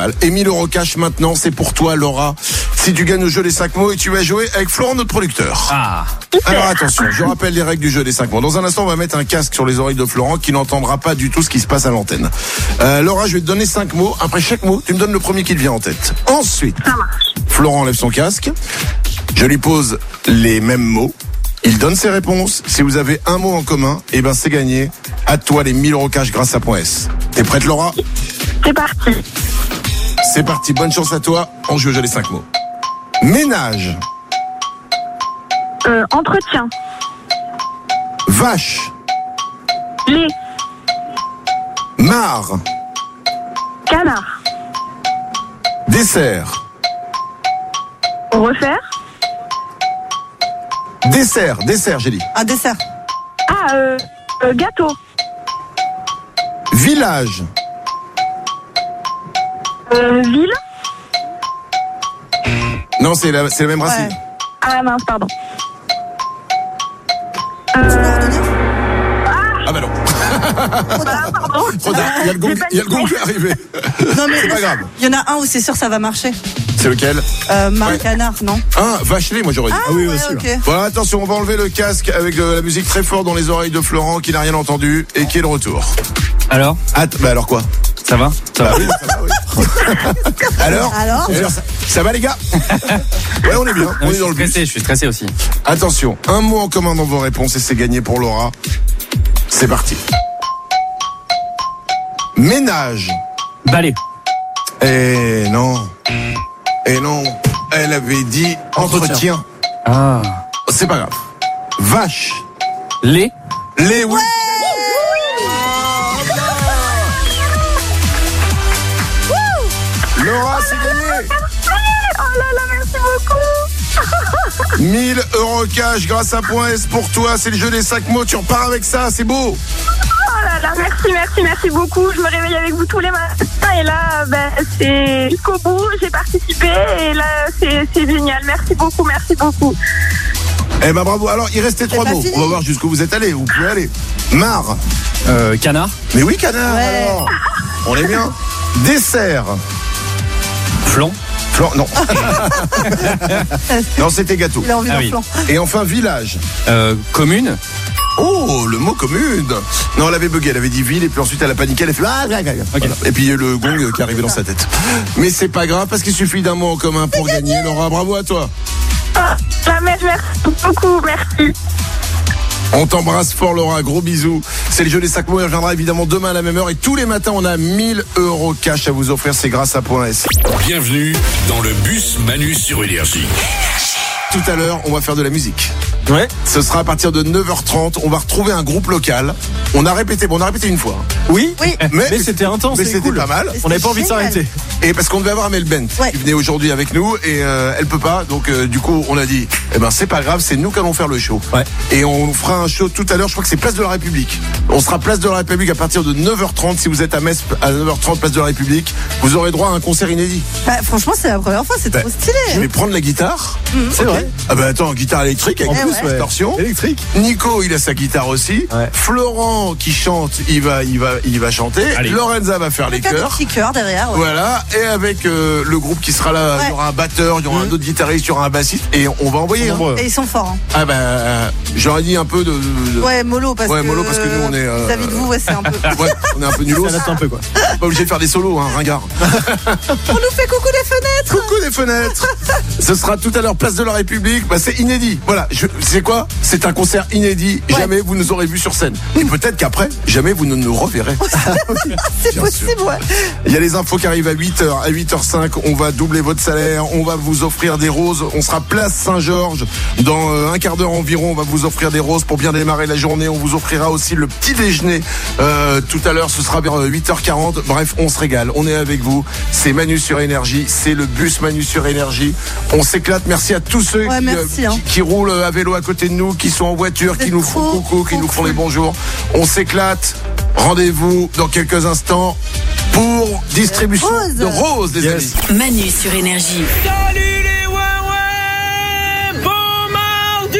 Et 1000 € cash maintenant, c'est pour toi, Laura. Si tu gagnes au jeu des 5 mots et tu vas jouer avec Florent, notre producteur. Ah. Alors attention, je rappelle les règles du jeu des 5 mots. Dans un instant, on va mettre un casque sur les oreilles de Florent qui n'entendra pas du tout ce qui se passe à l'antenne. Laura, je vais te donner 5 mots. Après chaque mot, tu me donnes le premier qui te vient en tête. Ensuite, Florent enlève son casque. Je lui pose les mêmes mots. Il donne ses réponses. Si vous avez un mot en commun, eh ben c'est gagné. À toi les 1000 € cash grâce à .s. T'es prête, Laura ? C'est parti. C'est parti, bonne chance à toi. On joue au jeu des 5 mots. Ménage. Entretien. Vache. Lait. Mare. Canard. Dessert. Refaire. Dessert, j'ai dit. Un dessert. Gâteau. Village. Ville. Non, c'est la même racine. Ouais. Ah mince, pardon. Ah bah non. Pardon. Trop tard, il y a le gong qui est arrivé. Non, mais C'est pas grave. il y en a un où c'est sûr ça va marcher. C'est lequel ? Marc Ouais. Canard, non? Vache-lait, moi j'aurais dit. Ah oui, ouais, ok. Voilà, attention, on va enlever le casque avec la musique très forte dans les oreilles de Florent qui n'a rien entendu et qui est de retour. Alors, Alors quoi ? ça va? Ça va. Oui, ça va, oui. Alors, ça va les gars ? Ouais, on est bien, on est dans le but. Je suis stressé aussi. Attention, un mot en commun dans vos réponses et c'est gagné pour Laura. C'est parti. Ménage. Balai. Eh non. Elle avait dit entretien. Ah. C'est pas grave. Vache. Lait. Les oui. Laura, c'est gagné. Oh là là, merci beaucoup. 1000 € cash grâce à .s pour toi. C'est le jeu des 5 mots. Tu repars avec ça. C'est beau. Oh là là, merci beaucoup. Je me réveille avec vous tous les matins et là, c'est jusqu'au bout. J'ai participé et là, c'est génial. Merci beaucoup. Eh ben bravo. Alors, il restait 3 mots. fini. On va voir jusqu'où vous êtes allés. Vous pouvez aller. Mare. Canard. Mais oui, canard. Ouais. Alors. On est bien. Dessert. Flan. Non. Non, c'était gâteau. Il a envie Ah d'un oui. flan. Et enfin, village. Commune. Oh, le mot commune. Non, elle avait bugué, elle avait dit ville et puis ensuite elle a paniqué, elle a fait Voilà. Et puis il y a le gong qui est arrivé dans sa tête. Mais c'est pas grave parce qu'il suffit d'un mot en commun pour gagner. Laura, bravo à toi. Merci beaucoup, merci. On t'embrasse fort, Laura, gros bisous. C'est le jeu des 5 mots, il reviendra évidemment demain à la même heure et tous les matins on a 1000 € cash à vous offrir, c'est grâce à .s. Bienvenue dans le bus Manu sur Énergie. Tout à l'heure, on va faire de la musique. Ouais. Ce sera à partir de 9h30, on va retrouver un groupe local. On a répété une fois. Oui. Oui. Mais c'était intense. Mais c'est c'était cool. pas mal. On n'avait pas envie de Génial. s'arrêter. Et parce qu'on devait avoir Amel Bent Ouais. qui venait aujourd'hui avec nous et elle peut pas, donc du coup on a dit c'est pas grave, c'est nous qui allons faire le show. Ouais. Et on fera un show tout à l'heure, je crois que c'est Place de la République. On sera Place de la République à partir de 9h30. Si vous êtes à Metz à 9h30 Place de la République, vous aurez droit à un concert inédit. Franchement, c'est la première fois, c'est trop Je stylé. vais prendre la guitare. C'est vrai. Ah bah attends, guitare électrique avec Eh plus ouais. distorsion. Électrique. Nico, il a sa guitare aussi. Ouais. Florent qui chante, il va chanter. Allez. Lorenza va faire les Avec un chœurs. petit cœur derrière. Ouais. Voilà, et avec le groupe qui sera là, il y aura un batteur, il y aura un autre guitariste, il y aura un bassiste, et on va envoyer. Hein. Et ils sont forts. Hein. Ah bah, j'aurais dit un peu de... Ouais, mollo parce Ouais, que. mollo parce que nous, on est, Vis-à-vis de vous, ouais, c'est un peu. Ouais, on est un peu nulos. Ça date un peu quoi. Pas obligé de faire des solos, hein, ringard. On nous fait coucou des fenêtres. Coucou des fenêtres. Ce sera tout à l'heure Place de la République. C'est inédit. Voilà, c'est quoi ? C'est un concert inédit. Ouais. Jamais vous nous aurez vu sur scène. Et peut-être qu'après, jamais vous ne nous reverrez. C'est Bien possible, ouais. Il y a les infos qui arrivent à 8h, à 8h05. On va doubler votre salaire. On va vous offrir des roses. On sera Place Saint-Georges. Dans un quart d'heure environ, on va vous offrir des roses pour bien démarrer la journée. On vous offrira aussi le petit déjeuner. Tout à l'heure, ce sera vers 8h40. Bref, on se régale. On est avec vous. C'est Manu sur Énergie. C'est le bus Manu sur Énergie. On s'éclate. Merci à tous ceux qui roulent à vélo à côté de nous, qui sont en voiture, qui nous font coucou, qui nous font les bonjours. On s'éclate. Rendez-vous dans quelques instants pour distribution de roses, les amis. Manu sur Énergie. Salut les ouais, bon mardi.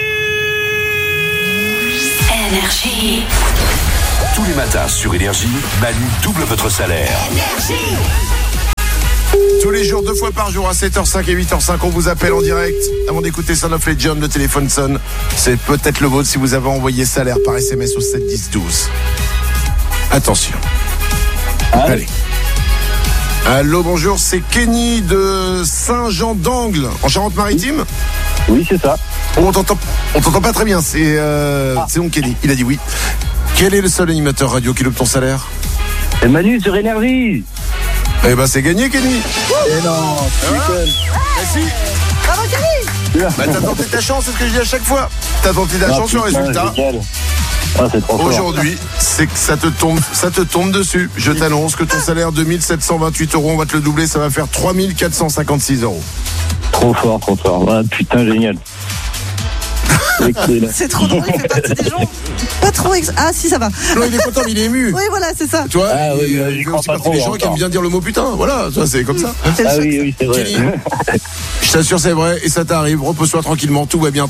Énergie. Tous les matins sur Énergie, Manu double votre salaire. 2 fois par jour à 7h05 et 8h05. On vous appelle en direct. Avant d'écouter Son of Legend, le téléphone sonne. C'est peut-être le vôtre si vous avez envoyé salaire par SMS au 7 10 12. Attention. Allez. Allô, bonjour, c'est Kenny de Saint-Jean-d'Angle, en Charente-Maritime. Oui, c'est ça. On t'entend pas très bien, c'est donc Kenny, il a dit oui. Quel est le seul animateur radio qui loupe ton salaire? C'est Manu sur Énergie. Eh ben c'est gagné, Kenny. Eh non, tu déconnes. Si. Bravo, Camille. Bah t'as tenté ta chance, c'est ce que je dis à chaque fois. T'as tenté ta chance sur le résultat. Ah, c'est trop fort. Aujourd'hui, c'est que ça te tombe dessus. Je t'annonce que ton salaire de 1728 €, on va te le doubler, ça va faire 3456 €. Trop fort, trop fort. Ah, putain, génial. Excellent. C'est trop drôle, il fait partie des gens. Pas trop Ah, si, ça va. Non, il est content, mais il est ému. Oui, voilà, c'est ça. Tu vois, Ah oui, il j'y fait crois aussi pas partie trop des gens qui aiment encore. bien dire le mot putain. Voilà, ça c'est comme ça. C'est le Ah choc. oui, c'est vrai. Kenny, je t'assure, c'est vrai, et ça t'arrive. Repose-toi tranquillement, tout va bien.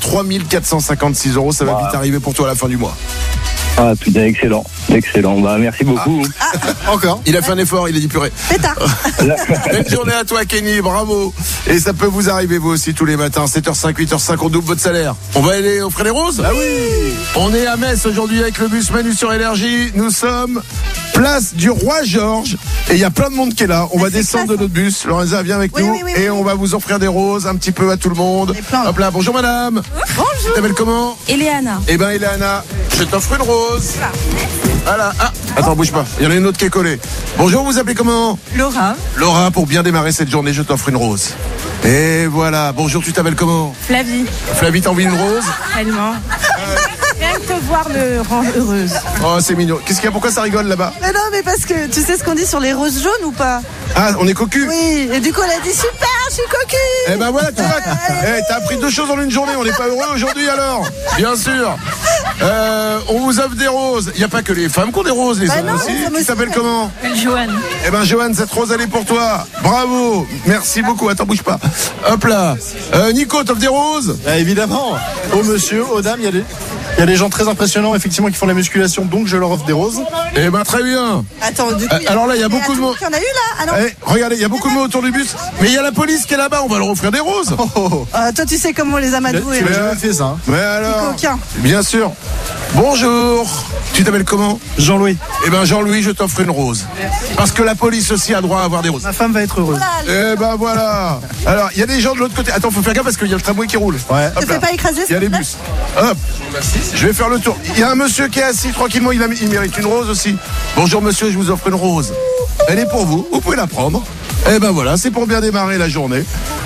3456 €, ça va vite arriver pour toi à la fin du mois. Ah, putain, excellent. Excellent. Bah, merci beaucoup. Encore. Il a fait un effort, il a dit purée. Pétard. Belle journée à toi, Kenny, bravo. Et ça peut vous arriver, vous aussi, tous les matins, 7h05, 8h05, on double votre salaire. On va aller offrir les roses? Ah oui. On est à Metz aujourd'hui avec le bus Manu sur Énergie. Nous sommes place du Roi Georges. Et il y a plein de monde qui est là. On va c'est descendre classe, de notre bus. Lorenza, viens avec Oui, nous. oui, oui, et oui. on va vous offrir des roses un petit peu à tout le monde. On est plein, là. Hop là, bonjour madame. Bonjour. Tu t'appelles comment? Eliana. Eh ben, Eliana, je t'offre une rose. Voilà. Ah, attends, bouge pas. Il y en a une autre qui est collée. Bonjour, vous appelez comment? Laura. Laura, pour bien démarrer cette journée, je t'offre une rose. Et voilà. Bonjour, tu t'appelles comment? Flavie. Flavie, t'as envie d'une rose? Tellement. Rien que te voir me rend heureuse. Oh, c'est mignon. Qu'est-ce qu'il y a? Pourquoi ça rigole là-bas? Mais non, mais parce que tu sais ce qu'on dit sur les roses jaunes ou pas? Ah, on est cocu? Oui, et du coup, elle a dit super, je suis cocu. Eh ben voilà, tu vois. Eh, t'as appris 2 choses en une journée. On n'est pas heureux aujourd'hui alors? Bien sûr. On vous offre des roses. Il n'y a pas que les femmes qui ont des roses, les Bah hommes non, aussi. les hommes Tu aussi. t'appelles comment? Joanne. Eh ben Joanne, cette rose elle est pour toi. Bravo. Merci beaucoup. Attends, bouge pas. Hop là. Nico, t'offres des roses? Évidemment, aux monsieur, aux dames, il y a des gens très impressionnants effectivement qui font la musculation, donc je leur offre des roses. Eh ben très bien. Attends, du coup. Alors là, il y a beaucoup de monde. Il y en a eu là. Alors, Eh, regardez, il y a beaucoup de monde autour du bus. Mais il y a la police qui est là-bas. On va leur offrir des roses. toi, tu sais comment on les a madoués. Tu l'as jamais fait ça, hein. Mais alors? coquin. Bien sûr. Bonjour. Tu t'appelles comment? Jean-Louis, Eh ben Jean-Louis, je t'offre une rose. Parce que la police aussi a droit à avoir des roses. ma femme va être heureuse. Eh ben voilà. Alors, il y a des gens de l'autre côté. Attends, faut faire gaffe parce qu'il y a le tramway qui roule. Ouais. Hop Ne fais là. pas écraser. Il y a les s'il te bus. Hop. Je vais faire le tour. Il y a un monsieur qui est assis tranquillement. Il mérite une rose aussi. Bonjour monsieur, je vous offre une rose. Elle est pour vous. Vous pouvez la prendre. Eh ben voilà, c'est pour bien démarrer la journée.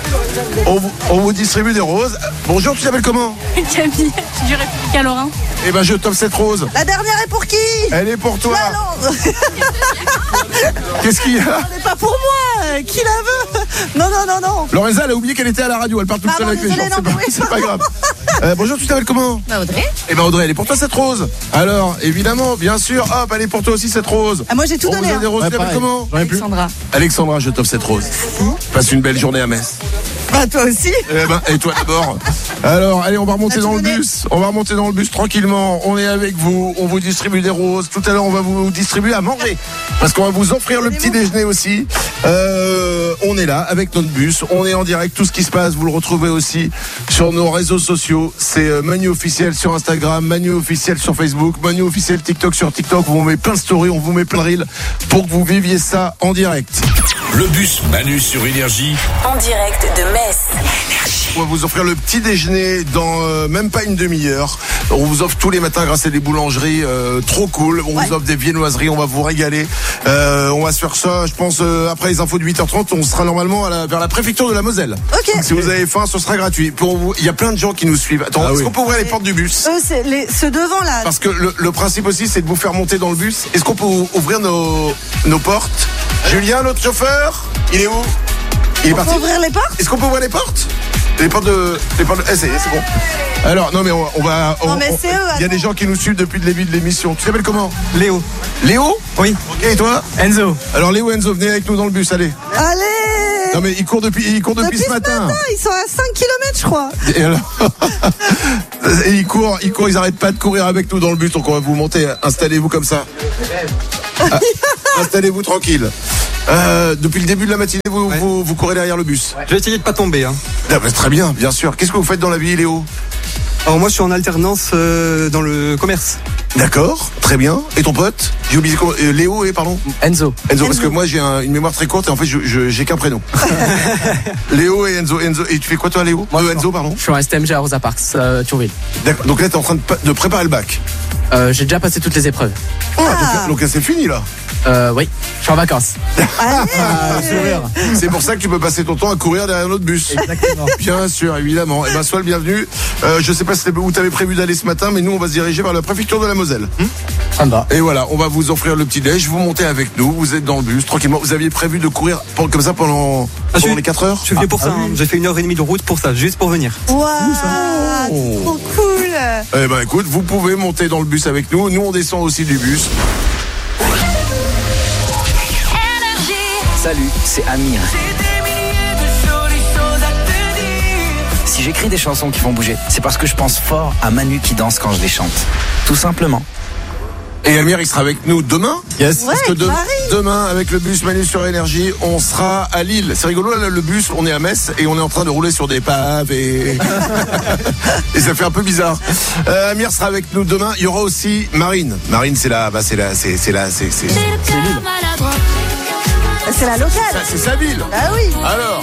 On vous distribue des roses. Bonjour, tu t'appelles comment? Camille. Du République à Lorrain. Eh ben je t'offre cette rose. plaît. La dernière est pour qui? Elle est pour toi. Ah non, Qu'est-ce qu'il y a? c'est pas pour moi. Qui la veut? Non, non, non, non. Lorenza, elle a oublié qu'elle était à la radio. Elle parle toute seule Pardon, avec les gens. désolée, non, oui. C'est pas grave. Bonjour, tu t'appelles comment? Audrey. Eh ben Audrey, elle est pour toi cette rose. Alors, évidemment, bien sûr, hop, elle est pour toi aussi cette rose. Ah, moi, j'ai tout On vous donné, donne des hein. roses, Ouais, tu t'appelles pareil. comment? J'en ai plus. Alexandra. Alexandra, je t'offre cette rose. Passe une belle journée à Metz. Bah, toi aussi. Eh ben, et toi d'abord. Alors, allez, on va remonter As-tu dans le donné bus. On va remonter dans le bus tranquillement. On est avec vous. On vous distribue des roses. Tout à l'heure, on va vous distribuer à manger. Parce qu'on va vous offrir le petit déjeuner aussi. On est là avec notre bus. On est en direct. Tout ce qui se passe, vous le retrouvez aussi sur nos réseaux sociaux. C'est Manu officiel sur Instagram, Manu officiel sur Facebook, Manu officiel TikTok sur TikTok. On vous met plein de stories, on vous met plein de reels pour que vous viviez ça en direct. Le bus Manu sur Énergie. En direct de Metz. On va vous offrir le petit déjeuner dans même pas une demi-heure. On vous offre tous les matins grâce à des boulangeries trop cool. On vous offre des viennoiseries, on va vous régaler. On va se faire ça, je pense, après les infos de 8h30, on sera normalement vers la préfecture de la Moselle. Ok. Donc, si vous avez faim, ce sera gratuit. Pour vous, il y a plein de gens qui nous suivent. Attends, est-ce qu'on peut ouvrir les portes du bus? Eux, c'est ceux devant là. Parce que le principe aussi, c'est de vous faire monter dans le bus. Est-ce qu'on peut ouvrir nos portes? Julien, notre chauffeur, il est où? Il est On parti. peut ouvrir les portes? Est-ce qu'on peut ouvrir les portes? Les portes de... c'est bon. Alors, non, mais on va... Non, mais c'est eux, il y a attends. des gens qui nous suivent depuis le début de l'émission. Tu t'appelles comment? Léo. Léo? Oui. Ok, et toi? Enzo. Alors, Léo, Enzo, venez avec nous dans le bus, allez. Allez. Non, mais il court depuis ce matin. Ils sont à 5 km, je crois. Et alors... et ils courent, ils arrêtent pas de courir avec nous dans le bus. Donc, on va vous monter. Installez-vous comme ça. Installez-vous tranquille. Depuis le début de la matinée, vous courez derrière le bus. Je vais essayer de pas tomber. Hein. Ah bah, très bien, bien sûr. Qu'est-ce que vous faites dans la vie, Léo? Alors moi je suis en alternance dans le commerce. D'accord, très bien. Et ton pote? J'ai oublié Léo et pardon? Enzo. Enzo, parce que moi j'ai une mémoire très courte et en fait j'ai qu'un prénom. Léo et Enzo. Et tu fais quoi toi, Léo? Enzo, pardon. Je suis en STMG à Rosa Parks, Thionville. D'accord. Donc là t'es en train de préparer le bac. J'ai déjà passé toutes les épreuves. Donc là c'est fini là. Oui, je suis en vacances. C'est pour ça que tu peux passer ton temps à courir derrière notre bus. Exactement. Bien sûr, évidemment. Et ben sois le bienvenu. Je sais pas où t'avais prévu d'aller ce matin, mais nous on va se diriger vers la préfecture de la Moselle. Ça me va. Et voilà, on va vous offrir le petit déj. Vous montez avec nous, vous êtes dans le bus tranquillement. Vous aviez prévu de courir comme ça pendant les 4 heures? Je suis venu pour ça. Hein. J'ai fait 1h30 de route pour ça, juste pour venir. Waouh, trop cool. Eh ben écoute, vous pouvez monter dans le bus avec nous. Nous on descend aussi du bus. Salut, c'est Amir. Si j'écris des chansons qui font bouger, c'est parce que je pense fort à Manu qui danse quand je les chante. Tout simplement. Et Amir, il sera avec nous demain. Yes. Parce que demain, avec le bus Manu sur Énergie, on sera à Lille. C'est rigolo, là, le bus, on est à Metz et on est en train de rouler sur des paves et ça fait un peu bizarre. Amir sera avec nous demain. Il y aura aussi Marine. Marine, c'est Lille. C'est la locale. Ça, c'est sa ville. Ah oui. Alors,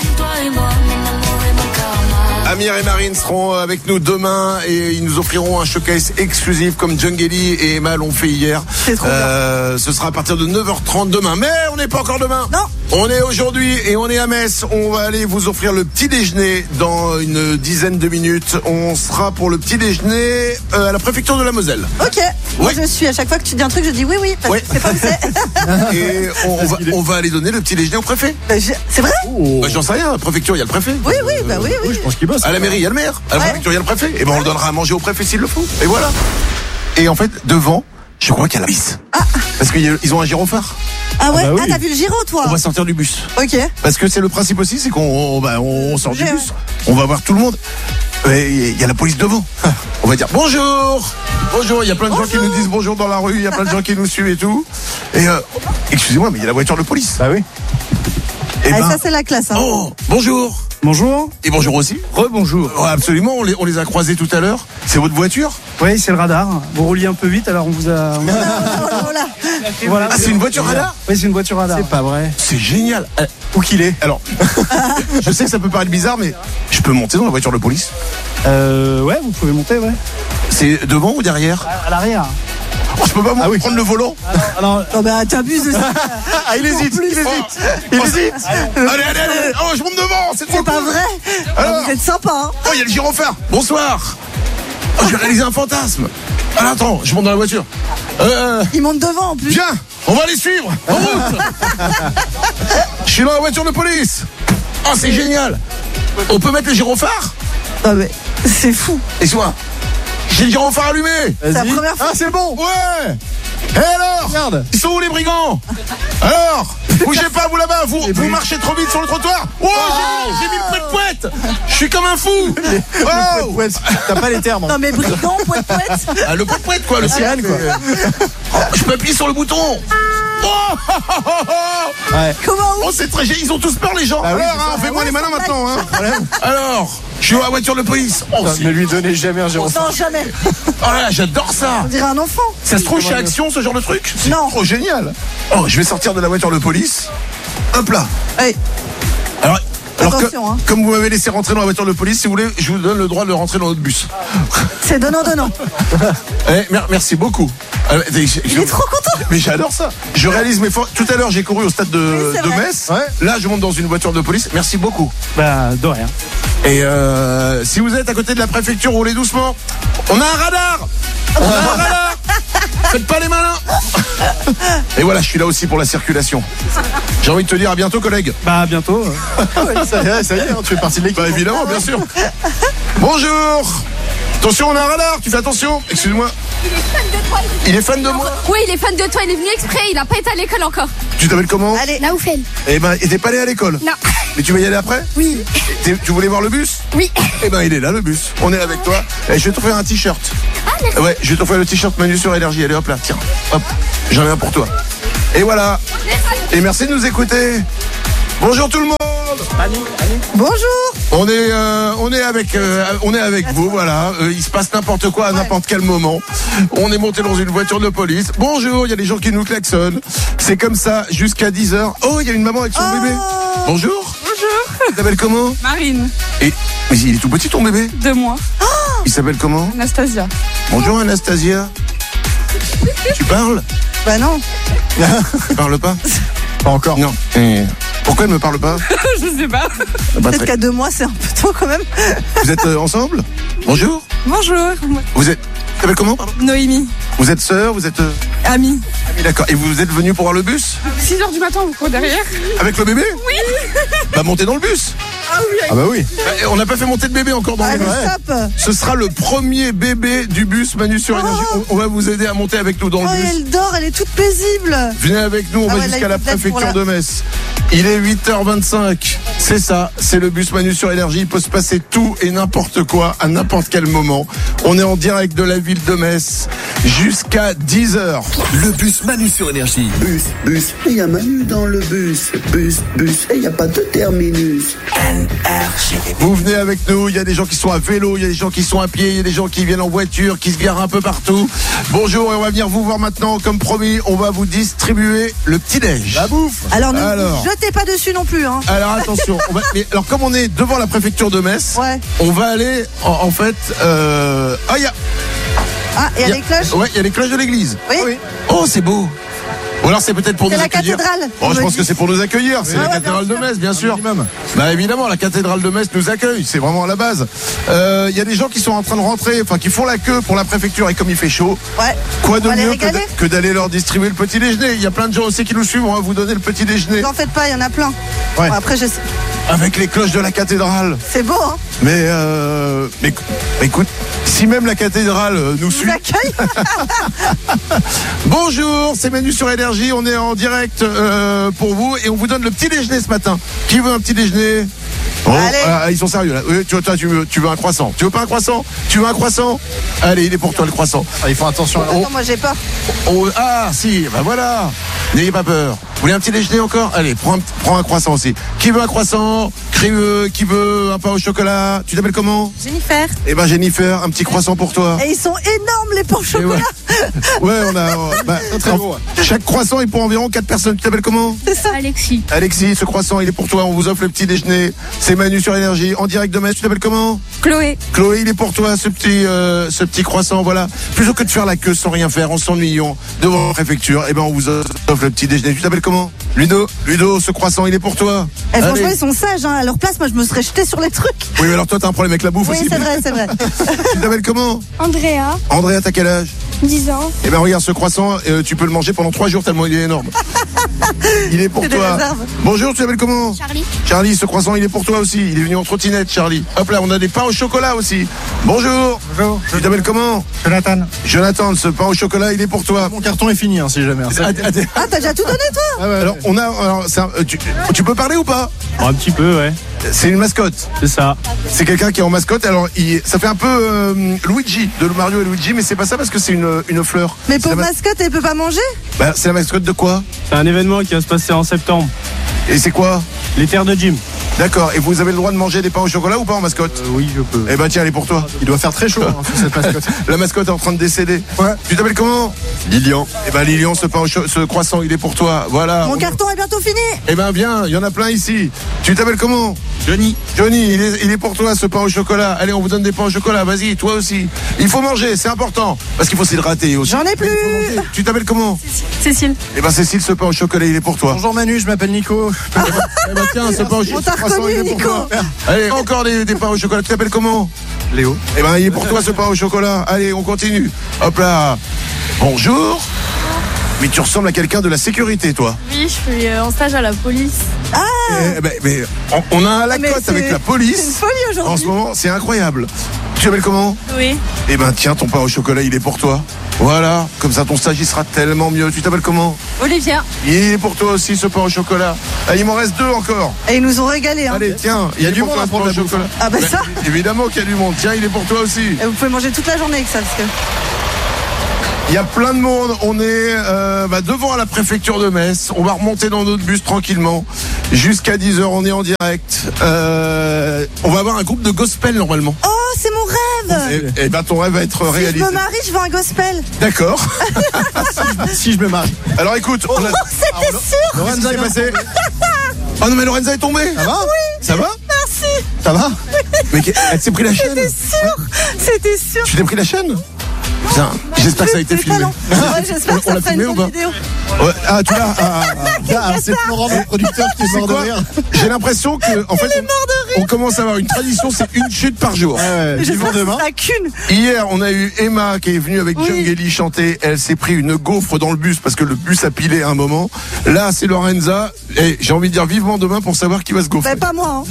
Amir et Marine seront avec nous demain et ils nous offriront un showcase exclusif comme Jungeli et Emma l'ont fait hier. C'est trop bien. Ce sera à partir de 9h30 demain. Mais on n'est pas encore demain. Non. On est aujourd'hui et on est à Metz. On va aller vous offrir le petit déjeuner dans une dizaine de minutes. On sera pour le petit déjeuner à la préfecture de la Moselle. Ok. Moi Ouais. je suis, à chaque fois que tu dis un truc, je dis oui, oui. Parce Ouais. que c'est pas où c'est. Et on va aller donner le petit déjeuner au préfet. C'est vrai? Bah, j'en sais rien. À la préfecture, il y a le préfet. Oui, oui, bah oui, oui. Je pense qu'il bosse. À la mairie, il y a le maire. À la Ouais. préfecture, il y a le préfet. Et ben, on le donnera à manger au préfet s'il le faut. Et voilà. Et en fait, devant, je crois qu'il y a la police. Parce qu'ils ont un gyrophare. Ah ouais? Ah bah oui. Ah, t'as vu le gyro, toi? On va sortir du bus. Ok. Parce que c'est le principe aussi, c'est qu'on sort du Ouais. bus. On va voir tout le monde. Et il y a la police devant. On va dire bonjour. Bonjour. Il y a plein de gens qui nous disent bonjour dans la rue. Il y a plein de gens qui nous suivent et tout. Et excusez-moi, mais il y a la voiture de police. Bah oui. Et Ah, ça, c'est la classe. Hein. oh, bonjour. Bonjour. Et bonjour aussi. Rebonjour. Ouais, absolument, on les a croisés tout à l'heure. C'est votre voiture? Oui, c'est le radar. Vous rouliez un peu vite, alors on vous a. Oh là là. Voilà. Ah, c'est une voiture radar? Oui, c'est une voiture radar. C'est pas vrai. C'est génial. Où qu'il est? Alors, je sais que ça peut paraître bizarre, mais je peux monter dans la voiture de police? Ouais, vous pouvez monter, ouais. C'est devant ou derrière? À l'arrière. Oh, je peux pas prendre le volant? Alors, Non, bah t'abuses aussi. Ah, il hésite, il hésite. Il hésite. Allez. Oh, je monte devant, c'est trop C'est pas cool. vrai? Alors Vous êtes sympa, hein? Oh, il y a le gyrophare. Bonsoir. Oh, j'ai réalisé un fantasme. Alors, attends, je monte dans la voiture. Ils montent devant en plus. Viens, on va les suivre. En route. Je suis dans la voiture de police. Oh, c'est génial. On peut mettre le gyrophare? Ah, mais c'est fou. Et soit, j'ai le gyrophare allumé. C'est la première fois. Ah, c'est bon. Ouais. Et alors? Merde. Ils sont où les brigands? Alors, bougez pas vous là-bas, vous marchez trop vite sur le trottoir. Oh, j'ai mis le poète. Je suis comme un fou. Oh. Ouais, t'as pas les termes. Non, mais brigand, poète. Ah, le poète quoi, le sirène, quoi. Oh, je peux appuyer sur le bouton. Oh, Ouais. Comment? oh, c'est très génial. Ils ont tous peur les gens. Bah oui, Alors, hein, fais-moi les malins maintenant. Hein. Alors, je suis dans la voiture de police. Oh, Ne lui donnez jamais un gyrophare. Non, jamais. oh là, j'adore ça. On dirait un enfant. Ça se trouve chez Action ce genre de truc? C'est Non. trop génial. Oh, je vais sortir de la voiture de police. Hop là. Hey. Alors Attention, hein. comme vous m'avez laissé rentrer dans la voiture de police, si vous voulez, je vous donne le droit de rentrer dans notre bus. C'est donnant. Merci beaucoup. Il est trop content. Mais j'adore ça. Je réalise mes forces. Tout à l'heure, j'ai couru au stade de Oui, c'est vrai. Metz. Là, je monte dans une voiture de police. Merci beaucoup. bah, de rien. Et si vous êtes à côté de la préfecture, roulez doucement. On a un radar. Faites pas les malins. Et voilà, je suis là aussi pour la circulation. J'ai envie de te dire à bientôt, collègue. Bah, à bientôt. Ça y est, hein, tu fais partie de l'équipe. Bah évidemment, bien sûr. Bonjour. Attention, on a un radar. Tu fais attention. Excuse-moi. Il est fan de moi. Oui, il est fan de toi, il est venu exprès, il a pas été à l'école encore. Tu t'appelles comment? Allez. La Oufel. Eh ben, et t'es pas allé à l'école? Non. Mais tu vas y aller après? Oui. Tu voulais voir le bus? Oui. Eh ben, il est là, le bus. On est avec toi. Et je vais t'offrir un t-shirt. Ah, merci. Ouais, je vais t'offrir le t-shirt Manu sur Énergie. Allez, hop là, tiens. Hop, j'en ai un pour toi. Et voilà. Et merci de nous écouter. Bonjour tout le monde. Bonjour. On est avec vous, voilà. Il se passe n'importe quoi à n'importe quel moment. On est monté dans une voiture de police. Bonjour, il y a des gens qui nous klaxonnent. C'est comme ça jusqu'à 10h. Oh, il y a une maman avec son bébé. Bonjour. Bonjour. Tu t'appelles comment? Marine. Mais il est tout petit ton bébé? 2 mois. Il s'appelle comment? Anastasia. Bonjour Anastasia. Tu parles? Bah non. Tu parles pas? Pas encore. Non. Pourquoi elle me parle pas? Je sais pas. Peut-être qu'à 2 mois, c'est un peu tôt quand même. Vous êtes ensemble? Bonjour. Bonjour. Vous t'appelles comment, pardon? Noémie. Vous êtes sœur? Vous êtes... Amie. D'accord. Et vous êtes venu pour voir le bus? 6h du matin, vous courez derrière? Avec le bébé? Oui. Bah montez dans le bus. Ah oui. Ah bah oui. On n'a pas fait monter de bébé encore dans le bus. Stop. Ce sera le premier bébé du bus Manu sur Énergie. On va vous aider à monter avec nous dans le bus. Elle dort, elle est toute paisible. Venez avec nous, on va jusqu'à la préfecture de Metz. Il est 8h25. C'est ça, c'est le bus Manu sur Énergie. Il peut se passer tout et n'importe quoi à n'importe quel moment. On est en direct de la ville de Metz jusqu'à 10h. Le bus Manu sur Énergie. Bus, il y a Manu dans le bus. Bus, il n'y a pas de terminus. Vous venez avec nous, il y a des gens qui sont à vélo, il y a des gens qui sont à pied, il y a des gens qui viennent en voiture, qui se garent un peu partout. Bonjour, et on va venir vous voir maintenant. Comme promis, on va vous distribuer le petit-déj. La bouffe. Alors ne vous jetez pas dessus non plus. Hein. Alors attention, alors comme on est devant la préfecture de Metz, on va aller en fait... il y a les cloches? Ouais, il y a les cloches de l'église. Oui. Oh, c'est beau. Ou alors c'est peut-être pour nous accueillir. C'est la cathédrale. Oh, je pense que c'est pour nous accueillir. C'est la cathédrale de Metz, bien sûr. Bah évidemment, la cathédrale de Metz nous accueille. C'est vraiment à la base. Il y a des gens qui sont en train de rentrer, enfin qui font la queue pour la préfecture. Et comme il fait chaud, quoi de mieux que d'aller leur distribuer le petit déjeuner. Il y a plein de gens aussi qui nous suivent. On va vous donner le petit déjeuner. N'en faites pas, il y en a plein. Ouais. Bon, après, je sais. Avec les cloches de la cathédrale. C'est beau, hein. Mais écoute, si même la cathédrale nous suit. Bonjour, c'est Manu sur Énergie. On est en direct pour vous et on vous donne le petit déjeuner ce matin. Qui veut un petit déjeuner? Ils sont sérieux là. Tu veux un croissant? Tu veux pas un croissant? Tu veux un croissant? Allez, il est pour toi le croissant. Ils font attention. Attends, moi j'ai peur. Si, bah voilà. N'ayez pas peur. Vous voulez un petit déjeuner encore? Allez, prends un croissant aussi. Qui veut un croissant? Qui veut un pain au chocolat? Tu t'appelles comment? Jennifer. Eh ben Jennifer, un petit croissant pour toi. Et ils sont énormes les pains au chocolat. Ouais, on a très beau. Chaque croissant est pour environ 4 personnes. Tu t'appelles comment? C'est ça. Alexis, ce croissant il est pour toi. On vous offre le petit déjeuner. C'est Manu sur Énergie en direct de Metz. Tu t'appelles comment? Chloé, il est pour toi ce petit croissant. Voilà. Plutôt que de faire la queue sans rien faire en s'ennuyant devant la préfecture, eh ben on vous offre le petit déjeuner. Tu t'appelles comment? Ludo, ce croissant il est pour toi. Franchement ils sont sages. Hein. À leur place, moi je me serais jeté sur les trucs. Oui, mais alors toi t'as un problème avec la bouffe aussi. Oui, c'est vrai. Tu t'appelles comment? Andrea, t'as quel âge? 10 ans. Eh ben regarde ce croissant, tu peux le manger pendant 3 jours tellement il est énorme. Il est pour toi. Bonjour, tu t'appelles comment? Charlie, ce croissant il est pour toi aussi. Il est venu en trottinette, Charlie. Hop là, on a des pains au chocolat aussi. Bonjour. Tu t'appelles comment? Jonathan, ce pain au chocolat il est pour toi. Mon carton est fini si jamais. Ah, t'as déjà tout donné toi? Alors tu peux parler ou pas? Un petit peu, ouais. C'est une mascotte. C'est ça. C'est quelqu'un qui est en mascotte. Alors ça fait un peu Luigi, de Mario et Luigi, mais c'est pas ça parce que c'est une fleur. Mais pour mascotte, elle peut pas manger? C'est la mascotte de quoi? C'est un événement qui va se passer en septembre. Et c'est quoi? Les terres de gym. D'accord. Et vous avez le droit de manger des pains au chocolat ou pas en mascotte? Oui, je peux. Eh ben tiens, elle est pour toi. Il doit faire très chaud sur cette mascotte. La mascotte est en train de décéder. Ouais. Tu t'appelles comment? Lilian. Eh ben Lilian, ce croissant, il est pour toi. Voilà. Mon carton est bientôt fini. Eh ben bien, il y en a plein ici. Tu t'appelles comment? Johnny, il est pour toi ce pain au chocolat. Allez, on vous donne des pains au chocolat. Vas-y, toi aussi. Il faut manger, c'est important. Parce qu'il faut s'hydrater aussi. J'en ai plus. Tu t'appelles comment? Cécile. Eh ben Cécile, ce pain au chocolat, il est pour toi. Bonjour Manu, je m'appelle Nico. Eh ben tiens, ce pain au chocolat. On t'a reconnu, Nico. Allez, encore des pains au chocolat. Tu t'appelles comment? Léo. Eh ben il est pour toi ce pain au chocolat. Allez, on continue. Hop là. Bonjour. Mais tu ressembles à quelqu'un de la sécurité, toi. Oui, je suis en stage à la police. Mais on a un lacote avec la police. C'est une folie aujourd'hui. En ce moment, c'est incroyable. Tu t'appelles comment? Oui. Eh ben tiens, ton pain au chocolat, il est pour toi. Voilà, comme ça ton stage il sera tellement mieux. Tu t'appelles comment? Olivia. Il est pour toi aussi ce pain au chocolat. Ah, il m'en reste 2 encore. Et ils nous ont régalé. Hein. Allez, tiens, il y a du monde à prendre la chocolat. Ah bah ça. Évidemment qu'il y a du monde. Tiens, il est pour toi aussi. Et vous pouvez manger toute la journée avec ça parce que... Il y a plein de monde. On est devant la préfecture de Metz. On va remonter dans notre bus tranquillement jusqu'à 10h. On est en direct. On va avoir un groupe de gospel normalement. Oh, c'est mon rêve. Et ton rêve va être réalisé. Si je me marie, je veux un gospel. D'accord. Si je me marie. Alors écoute. C'était sûr. Lorenza est passée. Oh non mais Lorenza est tombée. Ça va? Oui. Ça va? Merci. Ça va? Mais elle s'est pris la chaîne. C'était sûr. Tu t'es pris la chaîne? Putain, j'espère que ça a été filmé. Ouais, j'espère que ça fait une bonne vidéo. Ouais. Ah, tu l'as. C'est Florent, le producteur, qui est mort de rire. J'ai l'impression que, en fait, on commence à avoir une tradition, c'est une chute par jour. J'espère que ça qu'une. Hier, on a eu Emma qui est venue avec Djungeli chanter. Elle s'est pris une gaufre dans le bus parce que le bus a pilé à un moment. Là, c'est Lorenza. Et j'ai envie de dire vivement demain pour savoir qui va se gaufrer. Mais pas moi.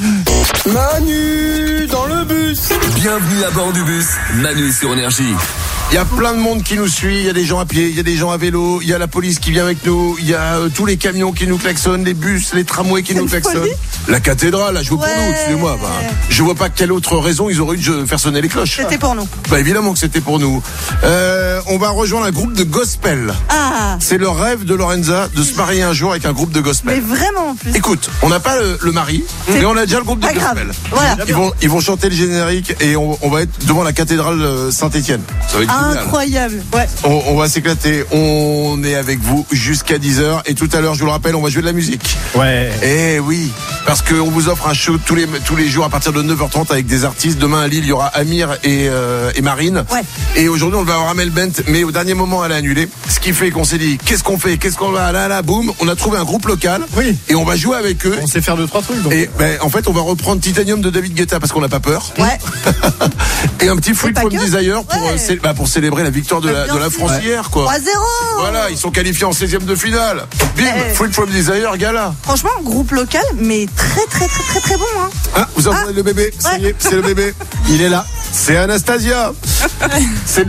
Manu dans le bus. Bienvenue à bord du bus Manu sur Énergie. Il y a plein de monde qui nous suit, il y a des gens à pied, il y a des gens à vélo, il y a la police qui vient avec nous, il y a tous les camions qui nous klaxonnent, les bus, les tramways qui nous klaxonnent. La cathédrale, elle joue pour nous, excusez-moi. Je vois pas quelle autre raison ils auraient eu de faire sonner les cloches. C'était pour nous. Évidemment que c'était pour nous. On va rejoindre un groupe de gospel. Ah. C'est le rêve de Lorenza de se marier un jour avec un groupe de gospel. Mais vraiment en plus. Écoute, on n'a pas le mari, mais on a déjà le groupe de gospel. Voilà. Ils vont chanter le générique et on va être devant la cathédrale Saint-Étienne. Ça va être génial. Incroyable. Ouais. On va s'éclater. On est avec vous jusqu'à 10h. Et tout à l'heure, je vous le rappelle, on va jouer de la musique. Ouais. Eh oui. Parce qu'on vous offre un show tous les jours à partir de 9h30 avec des artistes. Demain à Lille, il y aura Amir et Marine. Ouais. Et aujourd'hui, on va avoir Amel Bent. Mais au dernier moment, elle a annulé. Ce qui fait qu'on s'est dit, qu'est-ce qu'on fait? Qu'est-ce qu'on va? Là, boum. On a trouvé un groupe local. Oui. Et on va jouer avec eux. On sait faire 2-3 trucs. Donc. Et en fait, on va reprendre Titanium de David Guetta parce qu'on n'a pas peur. Ouais. Et un petit Fruit from Desire pour célébrer la victoire de la France hier, quoi. 3-0. Voilà, ils sont qualifiés en 16e de finale. Bim, Fruit from Desire, gala. Franchement, groupe local, mais très bon. Hein. Ah, vous entendez le bébé? Ça y est, c'est le bébé. Il est là. C'est Anastasia. C'est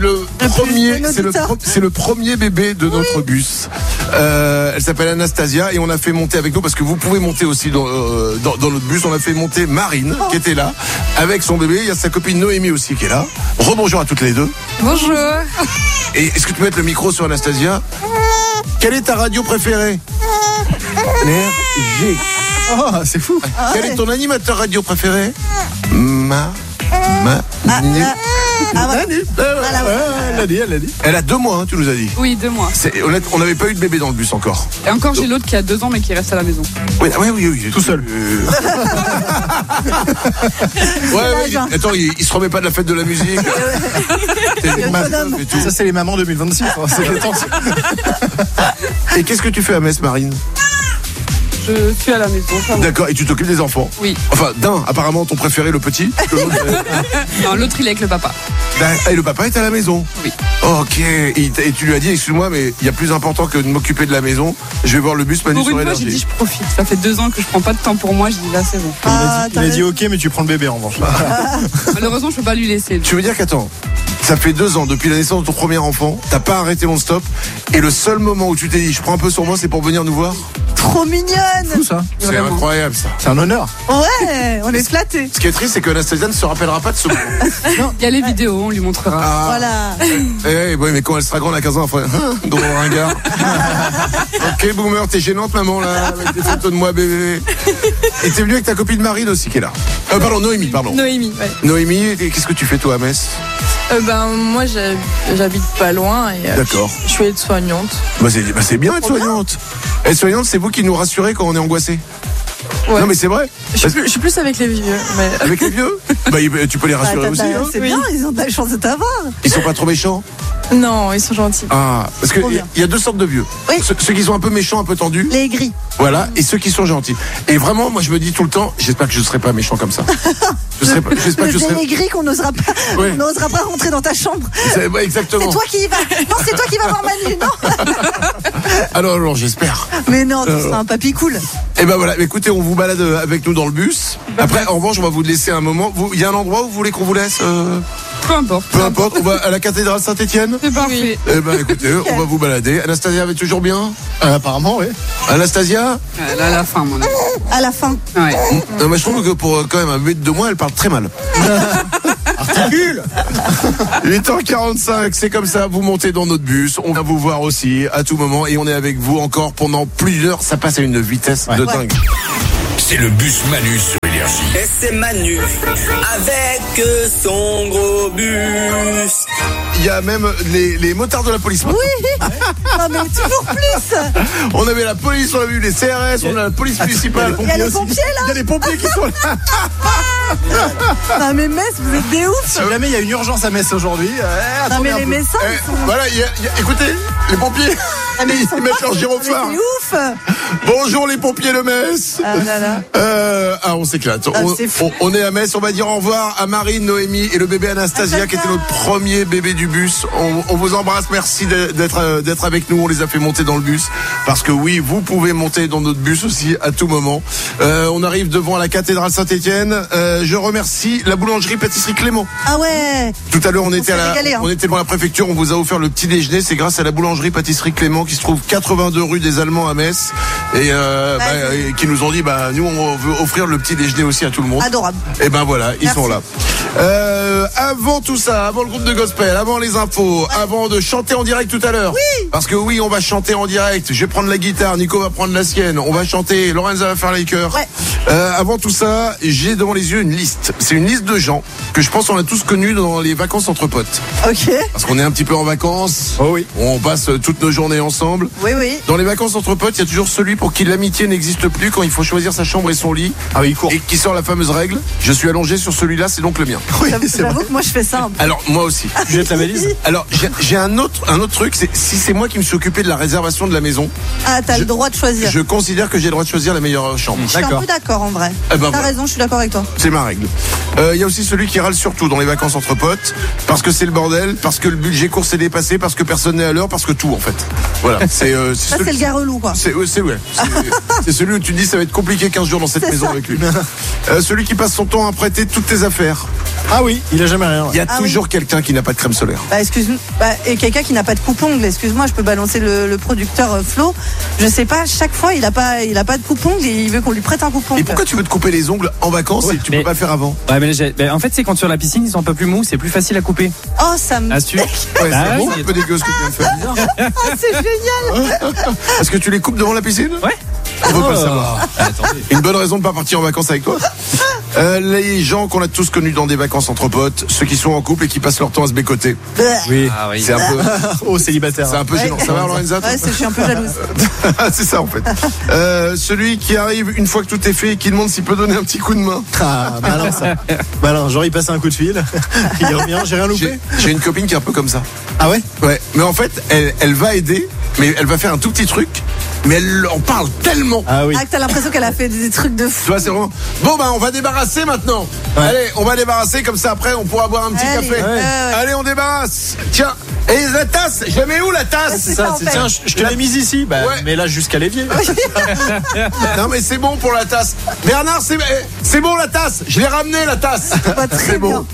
le premier bébé de notre bus. Elle s'appelle Anastasia et on a fait monter avec nous parce que vous pouvez monter aussi dans notre bus. On a fait monter Marine qui était là avec son bébé. Il y a sa copine Noémie aussi qui est là. Rebonjour à toutes les deux. Bonjour. Et est-ce que tu peux mettre le micro sur Anastasia? Quelle est ta radio préférée? G. Oh, c'est fou. Quel est ton animateur radio préféré? Elle l'a dit. Elle a 2 mois, hein, tu nous as dit. Oui, 2 mois. C'est honnête, on n'avait pas eu de bébé dans le bus encore. Et encore, j'ai l'autre qui a 2 ans mais qui reste à la maison. Oui, tout seul. Attends, il se remet pas de la fête de la musique. Ça, c'est les mamans 2026. Et qu'est-ce que tu fais à Metz, Marine? Je suis à la maison. D'accord, et tu t'occupes des enfants? Oui. Enfin, apparemment ton préféré, le petit. Non, l'autre il est avec le papa. Et le papa est à la maison? Oui. Ok, et tu lui as dit, excuse-moi, mais il y a plus important que de m'occuper de la maison. Je vais voir le bus Manu sur Énergie. Pour une fois, j'ai dit je profite. Ça fait 2 ans que je prends pas de temps pour moi. Je dis là c'est bon. Il a dit ok, mais tu prends le bébé en revanche. Malheureusement, je peux pas lui laisser. Tu veux dire qu'attends, ça fait 2 ans depuis la naissance de ton premier enfant, t'as pas arrêté mon stop, et le seul moment où tu t'es dit je prends un peu sur moi, c'est pour venir nous voir? Trop mignonne. Fou ça. C'est incroyable ça. C'est un honneur. Ouais, on est flattés. Ce qui est triste, c'est que Anastasia ne se rappellera pas de ce moment. Il y a les vidéos, on lui montrera. Voilà. Mais quand elle sera grande à 15 ans, elle fera dans mon ringard. Ok, boomer, t'es gênante, maman, là, avec des photos de moi, bébé. Et t'es venu avec ta copine Marine aussi qui est là. Pardon, Noémie, Noémie, ouais. Noémie, qu'est-ce que tu fais toi à Metz? Moi j'habite pas loin et d'accord. Je suis aide-soignante. C'est bien être soignante. Être soignante, c'est vous qui nous rassurez quand on est angoissé. Ouais. Non mais c'est vrai. Je suis plus avec les vieux. Mais... Avec les vieux? Tu peux les rassurer aussi. Hein. C'est bien, ils ont de la chance de t'avoir. Ils sont pas trop méchants? Non, ils sont gentils. Ah, parce que il y a 2 sortes de vieux. Oui. Ceux qui sont un peu méchants, un peu tendus. Les gris. Voilà, et ceux qui sont gentils. Et vraiment, moi je me dis tout le temps, j'espère que je ne serai pas méchant comme ça. J'espère que je serai... Les gris qu'on n'osera pas, on n'osera pas rentrer dans ta chambre. Exactement. C'est toi qui y vas. Non, c'est toi qui vas voir Manu, non? Alors, j'espère. Mais non, tu seras un papy cool. Et ben voilà, écoutez, on vous balade avec nous dans le bus. Après, en revanche, on va vous laisser un moment. Il y a un endroit où vous voulez qu'on vous laisse Peu importe. Peu importe, on va à la cathédrale Saint-Étienne. C'est parfait. Eh ben écoutez, on va vous balader. Anastasia va toujours bien? Apparemment, oui. Anastasia? À la fin, mon ami. À la fin. Ouais. Non, mais je trouve que pour quand même un bébé de 2 mois, elle parle très mal. Ridicule. 8h45, c'est comme ça, vous montez dans notre bus, on va vous voir aussi à tout moment et on est avec vous encore pendant plusieurs, ça passe à une vitesse de dingue. C'est le bus Manu sur Énergie. Et c'est Manu avec son gros bus. Il y a même les motards de la police. Oui. Non mais toujours plus. On avait la police, on a vu les CRS, on a la police municipale. Il y a les pompiers là. Il y a les pompiers qui sont là. Non mais Metz, vous êtes des oufs. Si jamais il y a une urgence à Metz aujourd'hui, non mais les Messins, voilà, écoutez, les pompiers, ils mettent leur gyrophare. C'est ouf. Bonjour les pompiers de Metz. Ah là là. On s'éclate. C'est fou. On est à Metz, on va dire au revoir à Marine, Noémie et le bébé Anastasia qui était notre premier bébé du bus. On vous embrasse, merci d'être avec nous. On les a fait monter dans le bus parce que oui, vous pouvez monter dans notre bus aussi à tout moment. On arrive devant la cathédrale Saint-Étienne. Je remercie la boulangerie pâtisserie Clément. Ah ouais. Tout à l'heure on était devant la préfecture, on vous a offert le petit déjeuner. C'est grâce à la boulangerie pâtisserie Clément qui se trouve 82 rue des Allemands à Metz et qui nous ont dit nous on veut offrir le petit déjeuner aussi à tout le monde. Adorable. Et voilà, ils sont là. Avant tout ça, avant le groupe de gospel, avant les infos, avant de chanter en direct tout à l'heure. Oui. Parce que oui, on va chanter en direct. Je vais prendre la guitare, Nico va prendre la sienne. On va chanter, Lorenza va faire les chœurs. Ouais. Avant tout ça, j'ai devant les yeux une liste. C'est une liste de gens que je pense on a tous connus dans les vacances entre potes. Ok. Parce qu'on est un petit peu en vacances. Oh oui. On passe toutes nos journées ensemble. Oui, oui. Dans les vacances entre potes, il y a toujours celui pour qui l'amitié n'existe plus quand il faut choisir sa chambre et son lit. Ah oui, il court. Et qui sort la fameuse règle. Je suis allongé sur celui-là, c'est donc le mien. Oui, c'est vrai. J'avoue que moi je fais ça un peu. Alors moi aussi. Tu jettes la valise. Alors j'ai un autre truc, c'est si c'est moi qui me suis occupé de la réservation de la maison. Ah, t'as le droit de choisir. Je considère que j'ai le droit de choisir la meilleure chambre. Je suis un peu d'accord en vrai. T'as raison, je suis d'accord avec toi. C'est ma règle. Il y a aussi celui qui râle surtout dans les vacances entre potes, parce que c'est le bordel, parce que le budget course est dépassé, parce que personne n'est à l'heure, parce que tout en fait. Voilà. C'est le gars relou quoi. C'est celui où tu te dis ça va être compliqué 15 jours dans cette maison avec lui. Celui qui passe son temps à prêter toutes tes affaires. Ah oui, il a jamais rien. Il y a toujours quelqu'un qui n'a pas de crème solaire. Excuse-moi. Et quelqu'un qui n'a pas de coupe-ongle. Excuse-moi, je peux balancer le producteur Flo. Je sais pas, chaque fois il a pas de coupe-ongle et il veut qu'on lui prête un coupe-ongle. Et pourquoi tu veux te couper les ongles en vacances et tu peux pas faire avant? Ouais, mais en fait, c'est quand sur la piscine ils sont un peu plus mous, c'est plus facile à couper. Oh, ça me. Astuce. Ouais, c'est bon, un peu dégueu ce que tu viens de faire. Ah, c'est génial. Est-ce que tu les coupes devant la piscine? Ouais. On veut pas le savoir. Une bonne raison de pas partir en vacances avec toi. Les gens qu'on a tous connus dans des vacances entre potes, ceux qui sont en couple et qui passent leur temps à se bécoter. Oui. Ah oui. C'est un peu. Oh, célibataire. C'est un peu gênant. Ça va, Lorenza? Ouais, je suis un peu jalouse. C'est ça en fait. Celui qui arrive une fois que tout est fait et qui demande s'il peut donner un petit coup de main. Ah, malin ça. Malin, genre il passe un coup de fil, il revient, j'ai rien loupé. J'ai une copine qui est un peu comme ça. Ah ouais? Ouais, mais en fait, elle va aider, mais elle va faire un tout petit truc, mais elle en parle tellement. Ah oui. Ah, que t'as l'impression qu'elle a fait des trucs de fou. Tu vois, c'est vraiment. Bon, on va débarrasser maintenant. Ouais. Allez, on va débarrasser, comme ça après, on pourra boire un petit café. Ouais. Allez, on débarrasse. Tiens, et la tasse, je la mets où la tasse? C'est ça, c'est tiens, je te l'ai mise ici. Mais là, jusqu'à l'évier. Non, mais c'est bon pour la tasse. Bernard, c'est bon la tasse. Je l'ai ramené la tasse. C'est bon.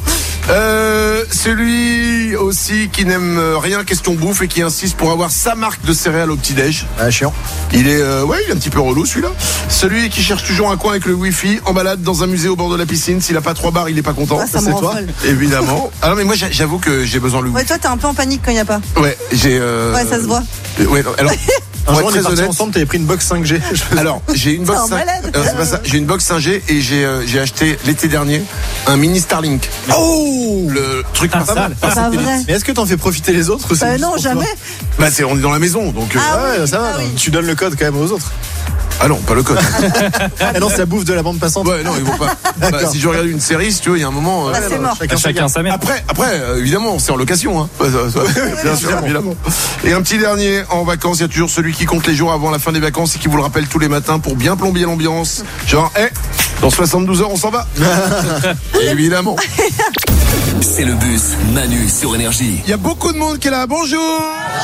Celui aussi qui n'aime rien question bouffe et qui insiste pour avoir sa marque de céréales au petit-déj. Ah, chiant. Il est un petit peu relou celui-là. Celui qui cherche toujours un coin avec le wifi en balade dans un musée au bord de la piscine. S'il a pas 3 bars, il est pas content. Ah, ça me rend folle. Évidemment. Alors mais moi j'avoue que j'ai besoin de le wifi. Ouais, toi t'es un peu en panique quand il n'y a pas. Ouais, j'ai. Ouais, ça se voit. Ouais, non, alors. Un jour on est partis ensemble, t'avais pris une box 5G. Alors j'ai une box 5G. C'est pas ça. J'ai une box 5G et j'ai acheté l'été dernier un mini Starlink. Oh, le truc pas mal. Mais est-ce que t'en fais profiter les autres? Non, jamais. On est dans la maison donc. Ouais, ça va. Tu donnes le code quand même aux autres. Ah non, pas le code. Ah non, c'est la bouffe de la bande passante. Ouais, non, ils vont pas. Si je regarde une série, si tu veux, il y a un moment. C'est mort. Chacun sa mère. Après, évidemment, c'est en location. Hein. Bien sûr, évidemment. Et un petit dernier, en vacances, il y a toujours celui qui compte les jours avant la fin des vacances et qui vous le rappelle tous les matins pour bien plomber l'ambiance. Genre, dans 72 heures, on s'en va. Évidemment. C'est le bus Manu sur Énergie. Il y a beaucoup de monde qui est là. Bonjour.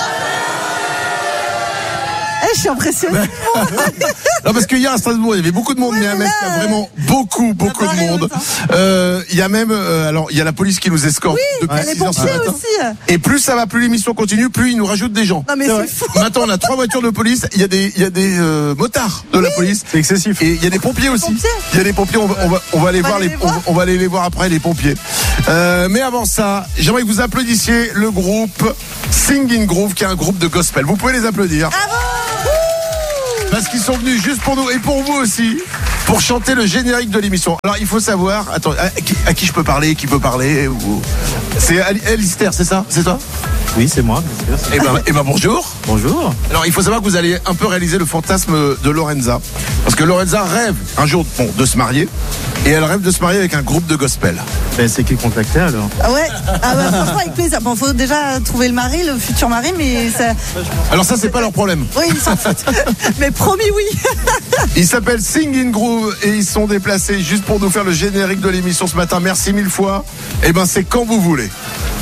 Je suis impressionnée. Non, parce qu'hier à Strasbourg, il y avait beaucoup de monde, mais à Metz, il y a vraiment beaucoup de monde. Il y a même, il y a la police qui nous escorte depuis 6 heures ce matin. Aussi. Et plus ça va, plus l'émission continue, plus ils nous rajoutent des gens. Non, mais c'est fou. Maintenant, on a 3 voitures de police, il y a des motards de la police. C'est excessif. Et il y a des pompiers aussi. Il y a des pompiers, on va aller voir on va aller les voir après, les pompiers. Mais avant ça, j'aimerais que vous applaudissiez le groupe Singing Groove, qui est un groupe de gospel. Vous pouvez les applaudir. Parce qu'ils sont venus juste pour nous et pour vous aussi, pour chanter le générique de l'émission. Alors il faut savoir, attends, à qui je peux parler, qui peut parler C'est Alistair, c'est ça? C'est toi? Oui, c'est moi. Eh ben bonjour. Bonjour. Alors il faut savoir que vous allez un peu réaliser le fantasme de Lorenza. Parce que Lorenza rêve un jour de se marier. Et elle rêve de se marier avec un groupe de gospel. Ben, c'est qui contacter alors? Ah ouais, franchement avec plaisir. Bon, faut déjà trouver le mari, le futur mari, mais ça... Alors ça, c'est pas leur problème. Oui, ils s'en foutent. Mais promis, oui. Ils s'appellent Singing Groove et ils sont déplacés juste pour nous faire le générique de l'émission ce matin. Merci mille fois. Et ben c'est quand vous voulez.